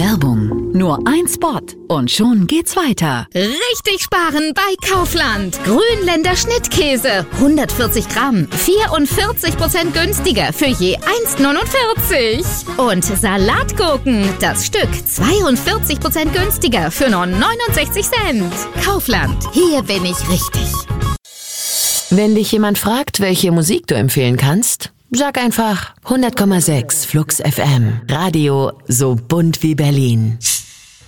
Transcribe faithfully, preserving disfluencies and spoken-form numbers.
Werbung. Nur ein Spot und schon geht's weiter. Richtig sparen bei Kaufland. Grünländer Schnittkäse. hundertvierzig Gramm. vierundvierzig Prozent günstiger für je eins Komma neunundvierzig. Und Salatgurken. Das Stück zweiundvierzig Prozent günstiger für nur neunundsechzig Cent. Kaufland. Hier bin ich richtig. Wenn dich jemand fragt, welche Musik du empfehlen kannst, sag einfach hundert Komma sechs Flux F M. Radio so bunt wie Berlin.